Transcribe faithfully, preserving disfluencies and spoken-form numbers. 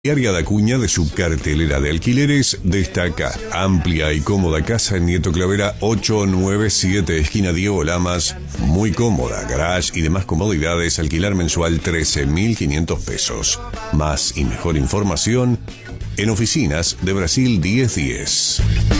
Área de Acuña de su cartelera de alquileres destaca amplia y cómoda casa en Nieto Clavera ocho nueve siete, esquina Diego Lamas, muy cómoda, garage y demás comodidades, alquilar mensual trece mil quinientos pesos. Más y mejor información en Oficinas de Brasil diez diez.